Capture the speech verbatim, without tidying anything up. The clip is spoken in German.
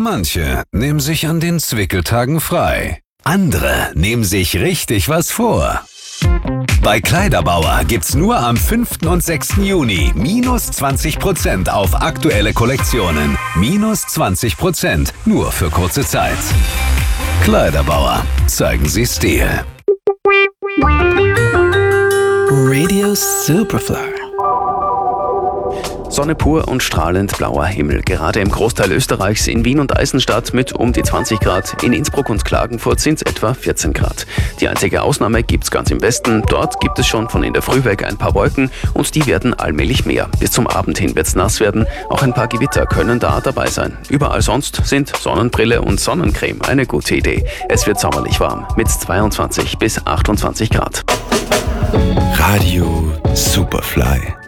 Manche nehmen sich an den Zwickeltagen frei. Andere nehmen sich richtig was vor. Bei Kleiderbauer gibt's nur am fünften und sechsten Juni minus zwanzig Prozent auf aktuelle Kollektionen. Minus zwanzig Prozent nur für kurze Zeit. Kleiderbauer, zeigen Sie Stil. Radio Superfly. Sonne pur und strahlend blauer Himmel. Gerade im Großteil Österreichs, in Wien und Eisenstadt mit um die zwanzig Grad. In Innsbruck und Klagenfurt sind es etwa vierzehn Grad. Die einzige Ausnahme gibt's ganz im Westen. Dort gibt es schon von in der Früh weg ein paar Wolken und die werden allmählich mehr. Bis zum Abend hin wird's nass werden. Auch ein paar Gewitter können da dabei sein. Überall sonst sind Sonnenbrille und Sonnencreme eine gute Idee. Es wird sommerlich warm mit zweiundzwanzig bis achtundzwanzig Grad. Radio Superfly.